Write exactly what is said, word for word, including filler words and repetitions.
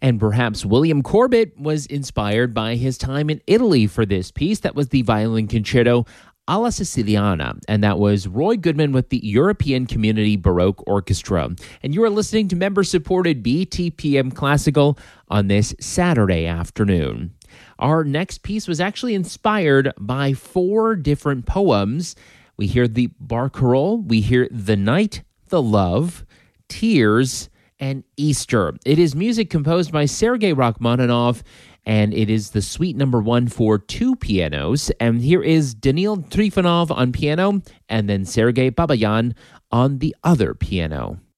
And perhaps William Corbett was inspired by his time in Italy for this piece. That was the violin concerto alla Siciliana, and that was Roy Goodman with the European Community Baroque Orchestra. And you are listening to member-supported B T P M Classical on this Saturday afternoon. Our next piece was actually inspired by four different poems. We hear the Barcarolle, we hear The Night, The Love, Tears, and Easter. It is music composed by Sergei Rachmaninoff, and it is the suite number one for two pianos. And here is Daniil Trifonov on piano, and then Sergei Babayan on the other piano.